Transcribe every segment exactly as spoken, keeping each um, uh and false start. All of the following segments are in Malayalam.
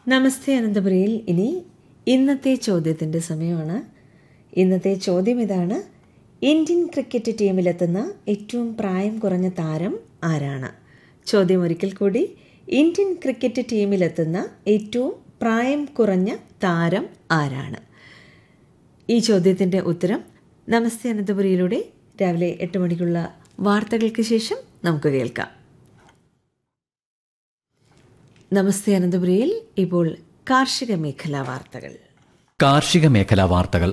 നമസ്തേ അനന്തപുരിയിൽ ഇനി ഇന്നത്തെ ചോദ്യത്തിൻ്റെ സമയമാണ്. ഇന്നത്തെ ചോദ്യം ഇതാണ്: ഇന്ത്യൻ ക്രിക്കറ്റ് ടീമിലെത്തുന്ന ഏറ്റവും പ്രായം കുറഞ്ഞ താരം ആരാണ്? ചോദ്യം ഒരിക്കൽ കൂടി: ഇന്ത്യൻ ക്രിക്കറ്റ് ടീമിലെത്തുന്ന ഏറ്റവും പ്രായം കുറഞ്ഞ താരം ആരാണ്? ഈ ചോദ്യത്തിൻ്റെ ഉത്തരം നമസ്തേ അനന്തപുരിയിലൂടെ രാവിലെ എട്ട് മണിക്കുള്ള വാർത്തകൾക്ക് ശേഷം നമുക്ക് കേൾക്കാം. നമസ്തേ അനന്തപുരിയിൽ ഇപ്പോൾ കാർഷിക മേഖലാ വാർത്തകൾ. കാർഷിക മേഖലാ വാർത്തകൾ.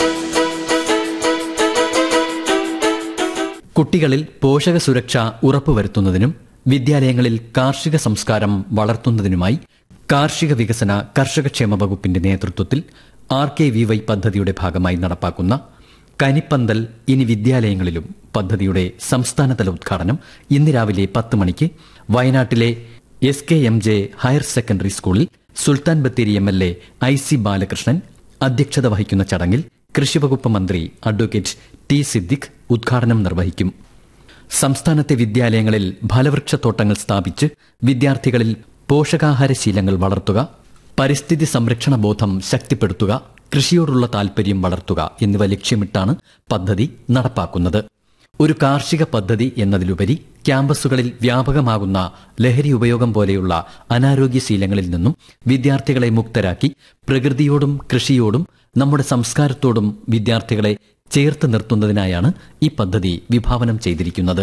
കുട്ടികളിൽ പോഷക സുരക്ഷ ഉറപ്പുവരുത്തുന്നതിനും വിദ്യാലയങ്ങളിൽ കാർഷിക സംസ്കാരം വളർത്തുന്നതിനുമായി കാർഷിക വികസന കർഷകക്ഷേമ വകുപ്പിന്റെ നേതൃത്വത്തിൽ ആർ കെ വി വൈ പദ്ധതിയുടെ ഭാഗമായി നടപ്പാക്കുന്ന കനിപ്പന്തൽ ഇനി വിദ്യാലയങ്ങളിലും പദ്ധതിയുടെ സംസ്ഥാനതല ഉദ്ഘാടനം ഇന്ന് രാവിലെ പത്ത് മണിക്ക് വയനാട്ടിലെ S K M J higher secondary സ്കൂളിൽ Sultan Bathery M L A I C Balakrishnan അധ്യക്ഷത വഹിക്കുന്ന ചടങ്ങിൽ കൃഷിവകുപ്പ് മന്ത്രി അഡ്വക്കേറ്റ് ടി സിദ്ദിഖ് ഉദ്ഘാടനം നിർവഹിക്കും. സംസ്ഥാനത്തെ വിദ്യാലയങ്ങളിൽ ഫലവൃക്ഷത്തോട്ടങ്ങൾ സ്ഥാപിച്ച് വിദ്യാർത്ഥികളിൽ പോഷകാഹാര ശീലങ്ങൾ വളർത്തുക, പരിസ്ഥിതി സംരക്ഷണ ബോധം ശക്തിപ്പെടുത്തുക, കൃഷിയോടുള്ള താൽപര്യം വളർത്തുക എന്നിവ ലക്ഷ്യമിട്ടാണ് പദ്ധതി നടപ്പാക്കുന്നത്. ഒരു കാർഷിക പദ്ധതി എന്നതിലുപരി ക്യാമ്പസുകളിൽ വ്യാപകമാകുന്ന ലഹരി ഉപയോഗം പോലെയുള്ള അനാരോഗ്യ ശീലങ്ങളിൽ നിന്നും വിദ്യാർത്ഥികളെ മുക്തരാക്കി പ്രകൃതിയോടും കൃഷിയോടും നമ്മുടെ സംസ്കാരത്തോടും വിദ്യാർത്ഥികളെ ചേർത്ത് നിർത്തുന്നതിനായാണ് ഈ പദ്ധതി വിഭാവനം ചെയ്തിരിക്കുന്നത്.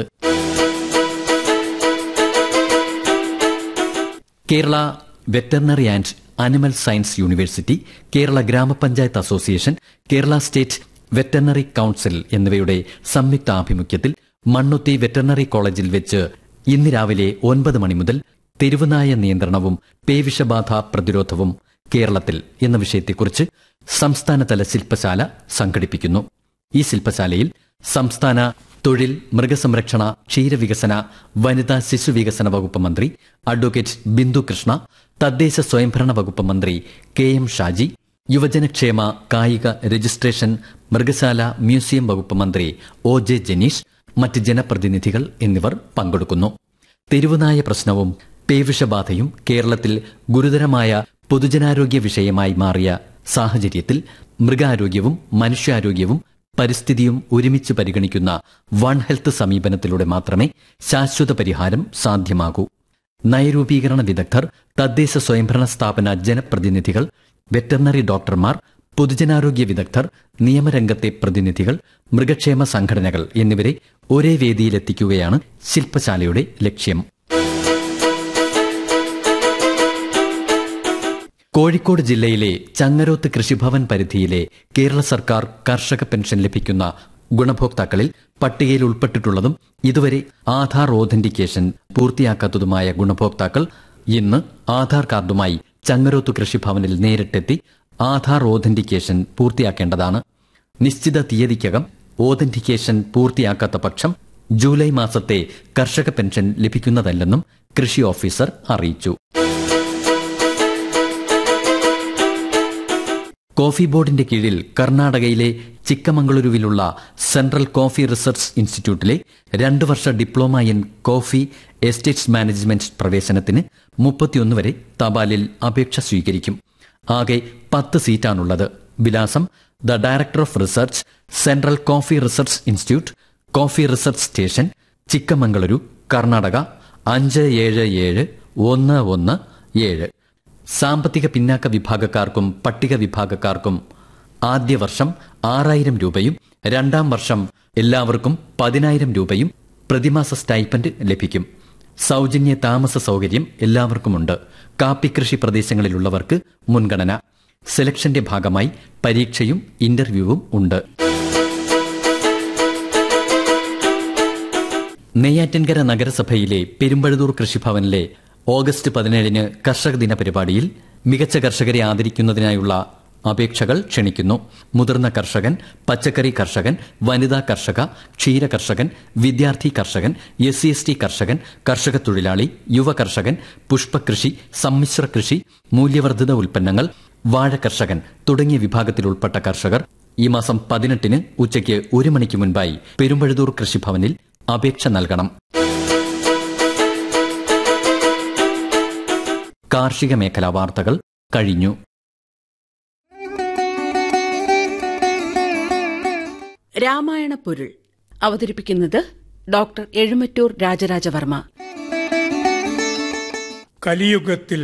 Kerala veterinary and animal science university, Kerala ഗ്രാമപഞ്ചായത്ത് association, Kerala state veterinary council എന്നിവയുടെ സംയുക്ത ആഭിമുഖ്യത്തിൽ മണ്ണുത്തി വെറ്ററിനറി കോളേജിൽ വെച്ച് ഇന്ന് രാവിലെ ഒൻപത് മണി മുതൽ തെരുവുനായ നിയന്ത്രണവും പേവിഷബാധ പ്രതിരോധവും കേരളത്തിൽ എന്ന വിഷയത്തെക്കുറിച്ച് സംസ്ഥാനതല ശില്പശാല സംഘടിപ്പിക്കുന്നു. ഈ ശില്പശാലയിൽ സംസ്ഥാന തൊഴിൽ, മൃഗസംരക്ഷണ, ക്ഷീരവികസന, വനിതാ ശിശുവികസന വകുപ്പ് മന്ത്രി അഡ്വക്കേറ്റ് ബിന്ദു കൃഷ്ണ, തദ്ദേശ സ്വയംഭരണ വകുപ്പ് മന്ത്രി കെ എം ഷാജി, യുവജനക്ഷേമ, കായിക, രജിസ്ട്രേഷൻ, മൃഗശാല, മ്യൂസിയം വകുപ്പ് മന്ത്രി ഒ ജെ ജനീഷ്, മറ്റ് ജനപ്രതിനിധികൾ എന്നിവർ പങ്കെടുക്കുന്നു. തെരുവുനായ പ്രശ്നവും പേവിഷബാധയും കേരളത്തിൽ ഗുരുതരമായ പൊതുജനാരോഗ്യ വിഷയമായി മാറിയ സാഹചര്യത്തിൽ മൃഗാരോഗ്യവും മനുഷ്യാരോഗ്യവും പരിസ്ഥിതിയും ഒരുമിച്ച് പരിഗണിക്കുന്ന വൺ ഹെൽത്ത് സമീപനത്തിലൂടെ മാത്രമേ ശാശ്വത പരിഹാരം സാധ്യമാകൂ. നയരൂപീകരണ വിദഗ്ധർ, തദ്ദേശ സ്വയംഭരണ സ്ഥാപന ജനപ്രതിനിധികൾ, വെറ്ററിനറി ഡോക്ടർമാർ, പൊതുജനാരോഗ്യ വിദഗ്ധർ, നിയമരംഗത്തെ പ്രതിനിധികൾ, മൃഗക്ഷേമ സംഘടനകൾ എന്നിവരെ ഒരേ വേദിയിലെത്തിക്കുകയാണ് ശില്പശാലയുടെ ലക്ഷ്യം. കോഴിക്കോട് ജില്ലയിലെ ചങ്ങരോത്ത് കൃഷിഭവൻ പരിധിയിലെ കേരള സർക്കാർ കർഷക പെൻഷൻ ലഭിക്കുന്ന ഗുണഭോക്താക്കളിൽ പട്ടികയിൽ ഉൾപ്പെട്ടിട്ടുള്ളതും ഇതുവരെ ആധാർ ഓഥന്റിക്കേഷൻ പൂർത്തിയാക്കാത്തതുമായ ഗുണഭോക്താക്കൾ ഇന്ന് ആധാർ കാർഡുമായി ചങ്ങരോത്ത് കൃഷിഭവനിൽ നേരിട്ടെത്തി ആധാർ ഓഥന്റിക്കേഷൻ പൂർത്തിയാക്കേണ്ടതാണ്. നിശ്ചിത തീയതിക്കകം ഓഥന്റിക്കേഷൻ പൂർത്തിയാക്കാത്ത പക്ഷം ജൂലൈ മാസത്തെ കർഷക പെൻഷൻ ലഭിക്കുന്നതല്ലെന്നും കൃഷി ഓഫീസർ അറിയിച്ചു. കോഫി ബോർഡിന്റെ കീഴിൽ കർണാടകയിലെ ചിക്കമംഗളൂരുവിലുള്ള സെൻട്രൽ കോഫി റിസർച്ച് ഇൻസ്റ്റിറ്റ്യൂട്ടിലെ രണ്ടു വർഷ diploma in coffee estates management പ്രവേശനത്തിന് മുപ്പത്തിയൊന്ന് വരെ തപാലിൽ അപേക്ഷ സ്വീകരിക്കും. ആകെ പത്ത് സീറ്റാണുള്ളത്. വിലാസം: the director of research, central coffee research institute, coffee research station, Chikkamagaluru, Karnataka അഞ്ച് ഏഴ് ഏഴ് ഒന്ന് ഒന്ന് ഏഴ്. സാമ്പത്തിക പിന്നാക്ക വിഭാഗക്കാർക്കും പട്ടിക വിഭാഗക്കാർക്കും ആദ്യ വർഷം ആറായിരം രൂപയും രണ്ടാം വർഷം എല്ലാവർക്കും പതിനായിരം രൂപയും പ്രതിമാസ സ്റ്റൈപ്പൻഡ് ലഭിക്കും. സൗജന്യ താമസ സൗകര്യം എല്ലാവർക്കുമുണ്ട്. കാപ്പിക്കൃഷി പ്രദേശങ്ങളിലുള്ളവർക്ക് മുൻഗണന. സെലക്ഷന്റെ ഭാഗമായി പരീക്ഷയും ഇന്റർവ്യൂവും ഉണ്ട്. നെയ്യാറ്റിൻകര നഗരസഭയിലെ പെരുമ്പഴതൂർ കൃഷിഭവനിലെ ഓഗസ്റ്റ് പതിനേഴിന് കർഷക ദിന പരിപാടിയിൽ മികച്ച കർഷകരെ ആദരിക്കുന്നതിനായുള്ള അപേക്ഷകൾ ക്ഷണിക്കുന്നു. മുതിർന്ന കർഷകൻ, പച്ചക്കറി കർഷകൻ, വനിതാ കർഷക, ക്ഷീര കർഷകൻ, വിദ്യാർത്ഥി കർഷകൻ, എസ് സി എസ് ടി കർഷകൻ, കർഷക തൊഴിലാളി, യുവ കർഷകൻ, പുഷ്പകൃഷി, സമ്മിശ്ര കൃഷി, മൂല്യവർദ്ധിത ഉൽപ്പന്നങ്ങൾ, വാഴ കർഷകൻ തുടങ്ങിയ വിഭാഗത്തിൽ ഉൾപ്പെട്ട കർഷകർ ഈ മാസം പതിനെട്ടിന് ഉച്ചയ്ക്ക് ഒരു മണിക്ക് മുൻപായി പെരുമ്പഴതൂർ കൃഷിഭവനിൽ അപേക്ഷ നൽകണം. കാർഷിക മേഖലാ വാർത്തകൾ കഴിഞ്ഞു. രാമായണ പൊരുൾ അവതരിപ്പിക്കുന്നത് ഡോക്ടർ എഴുമറ്റൂർ രാജരാജവർമ്മ. കലിയുഗത്തിൽ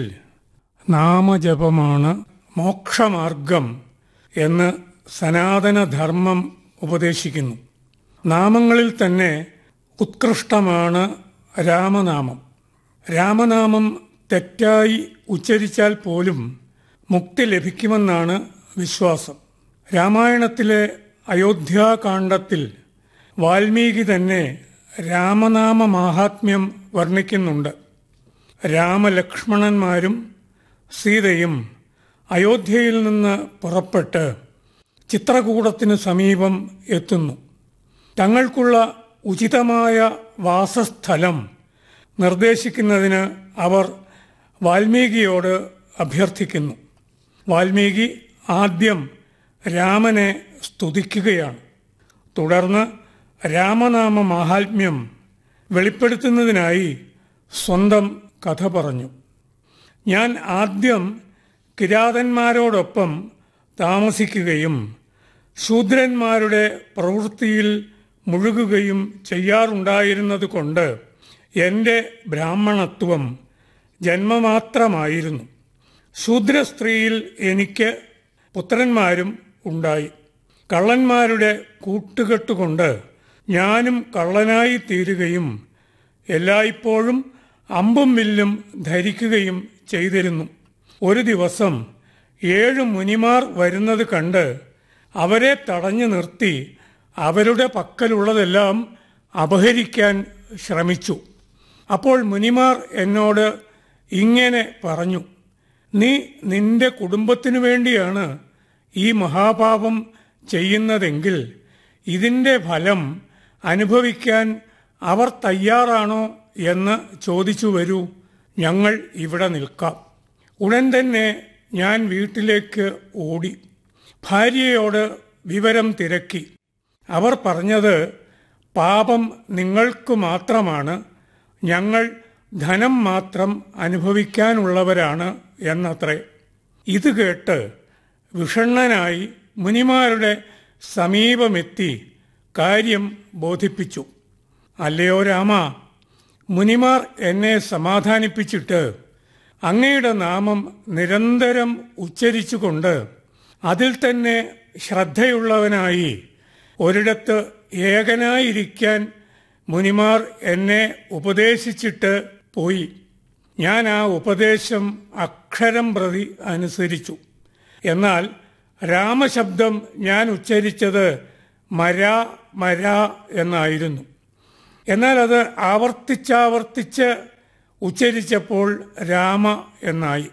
നാമജപമാണ് മോക്ഷമാർഗം എന്ന് സനാതനധർമ്മം ഉപദേശിക്കുന്നു. നാമങ്ങളിൽ തന്നെ ഉത്കൃഷ്ടമാണ് രാമനാമം. രാമനാമം തെറ്റായി ഉച്ചരിച്ചാൽ പോലും മുക്തി ലഭിക്കുമെന്നാണ് വിശ്വാസം. രാമായണത്തിലെ അയോധ്യാകാണ്ഡത്തിൽ വാൽമീകി തന്നെ രാമനാമ മാഹാത്മ്യം വർണ്ണിക്കുന്നുണ്ട്. രാമലക്ഷ്മണന്മാരും സീതയും അയോധ്യയിൽ നിന്ന് പുറപ്പെട്ട് ചിത്രകൂടത്തിനു സമീപം എത്തുന്നു. തങ്ങൾക്കുള്ള ഉചിതമായ വാസസ്ഥലം നിർദ്ദേശിക്കുന്നതിന് അവർ വാൽമീകിയോട് അഭ്യർത്ഥിക്കുന്നു. വാൽമീകി ആദ്യം രാമനെ സ്തുതിക്കുകയാണ്. തുടർന്ന് രാമനാമ മാഹാത്മ്യം വെളിപ്പെടുത്തുന്നതിനായി സ്വന്തം കഥ പറഞ്ഞു. ഞാൻ ആദ്യം കിരാതന്മാരോടൊപ്പം താമസിക്കുകയും ശൂദ്രന്മാരുടെ പ്രവൃത്തിയിൽ മുഴുകുകയും ചെയ്യാറുണ്ടായിരുന്നതുകൊണ്ട് എൻ്റെ ബ്രാഹ്മണത്വം ജന്മമാത്രമായിരുന്നു. ശൂദ്രസ്ത്രീയിൽ എനിക്ക് പുത്രന്മാരും ഉണ്ടായി. കള്ളന്മാരുടെ കൂട്ടുകെട്ടുകൊണ്ട് ഞാനും കള്ളനായി തീരുകയും എല്ലായ്പ്പോഴും അമ്പും വില്ലും ധരിക്കുകയും ചെയ്തിരുന്നു. ഒരു ദിവസം ഏഴു മുനിമാർ വരുന്നത് കണ്ട് അവരെ തടഞ്ഞു നിർത്തി അവരുടെ പക്കലുള്ളതെല്ലാം അപഹരിക്കാൻ ശ്രമിച്ചു. അപ്പോൾ മുനിമാർ എന്നോട് ഇങ്ങനെ പറഞ്ഞു: നീ നിന്റെ കുടുംബത്തിനു വേണ്ടിയാണ് ഈ മഹാപാപം ചെയ്യുന്നതെങ്കിൽ ഇതിൻ്റെ ഫലം അനുഭവിക്കാൻ അവർ തയ്യാറാണോ എന്ന് ചോദിച്ചു വരൂ, ഞങ്ങൾ ഇവിടെ നിൽക്കാം. ഉടൻ തന്നെ ഞാൻ വീട്ടിലേക്ക് ഓടി ഭാര്യയോട് വിവരം തിരക്കി. അവർ പറഞ്ഞത് പാപം നിങ്ങൾക്ക് മാത്രമാണ്, ഞങ്ങൾ ധനം മാത്രം അനുഭവിക്കാനുള്ളവരാണ് എന്നത്രേ. ഇത് കേട്ട് വിഷണ്ണനായി മുനിമാരുടെ സമീപമെത്തി കാര്യം ബോധിപ്പിച്ചു. അല്ലയോ രാമ, മുനിമാർ എന്നെ സമാധാനിപ്പിച്ചിട്ട് അങ്ങയുടെ നാമം നിരന്തരം ഉച്ചരിച്ചുകൊണ്ട് അതിൽ തന്നെ ശ്രദ്ധയുള്ളവനായി ഒരിടത്ത് ഏകനായിരിക്കാൻ മുനിമാർ എന്നെ ഉപദേശിച്ചിട്ട് പോയി. ഞാൻ ആ ഉപദേശം അക്ഷരം പ്രതി അനുസരിച്ചു. എന്നാൽ രാമശബ്ദം ഞാൻ ഉച്ചരിച്ചത് മരാ മരാ എന്നായിരുന്നു. എന്നാൽ അത് ആവർത്തിച്ചാവർത്തിച്ച് ഉച്ചരിച്ചപ്പോൾ രാമ എന്നായി.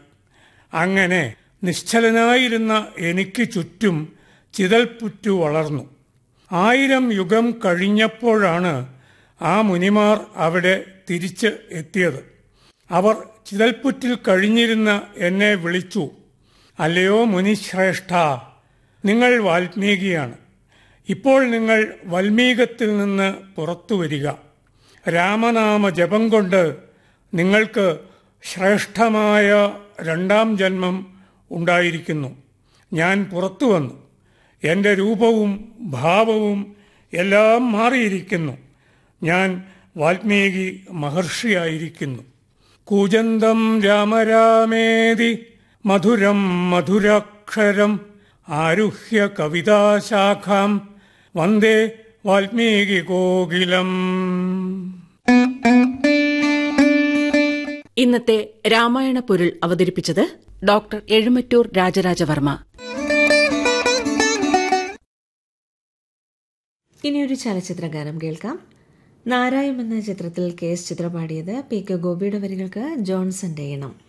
അങ്ങനെ നിശ്ചലനായിരുന്ന എനിക്ക് ചുറ്റും ചിതൽപുറ്റു വളർന്നു. ആയിരം യുഗം കഴിഞ്ഞപ്പോഴാണ് ആ മുനിമാർ അവിടെ തിരിച്ച് എത്തിയത്. അവർ ചിതൽപുറ്റിൽ കഴിഞ്ഞിരുന്ന എന്നെ വിളിച്ചു: അല്ലയോ മുനിശ്രേഷ്ഠ, നിങ്ങൾ വാൽമീകിയാണ്. ഇപ്പോൾ നിങ്ങൾ വൽമീകത്തിൽ നിന്ന് പുറത്തു വരിക. രാമനാമ ജപം കൊണ്ട് നിങ്ങൾക്ക് ശ്രേഷ്ഠമായ രണ്ടാം ജന്മം ഉണ്ടായിരിക്കുന്നു. ഞാൻ പുറത്തു വന്നു. എൻ്റെ രൂപവും ഭാവവും എല്ലാം മാറിയിരിക്കുന്നു. ഞാൻ വാൽമീകി മഹർഷിയായിരിക്കുന്നു. കൂജന്തം രാമരാമേതി മധുരം മധുരാക്ഷരം ആരുഹ്യ കവിതാശാഖാം വന്ദേ വാൽമീകി കോകിലം. ഇന്നത്തെ രാമായണ പൊരുൾ അവതരിപ്പിച്ചത് ഡോക്ടർ എഴുമറ്റൂർ രാജരാജവർമ്മ. ഇനിയൊരു ചലച്ചിത്ര ഗാനം കേൾക്കാം. നാരായം എന്ന ചിത്രത്തിൽ കെ എസ് ചിത്ര പാടിയത്. പി കെ ഗോപിയുടെ വരികൾക്ക് ജോൺസന്റെ ഈണം.